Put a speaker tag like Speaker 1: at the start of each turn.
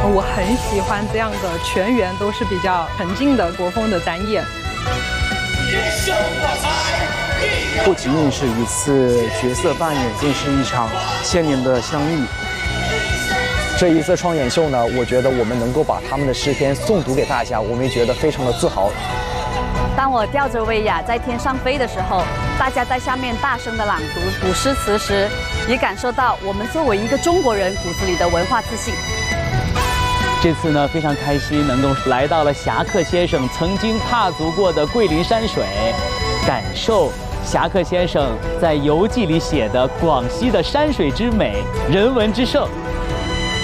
Speaker 1: 我很喜欢这样的全员都是比较沉静的国风的展演。
Speaker 2: 不仅仅是一次角色扮演，更是一场千年的相遇。
Speaker 3: 这一次创演秀呢，我觉得我们能够把他们的诗篇诵读给大家，我们也觉得非常的自豪。
Speaker 4: 当我吊着威亚在天上飞的时候，大家在下面大声的朗读古诗词时，也感受到我们作为一个中国人骨子里的文化自信。
Speaker 5: 这次呢，非常开心能够来到了侠客先生曾经踏足过的桂林山水，感受侠客先生在游记里写的广西的山水之美、人文之盛。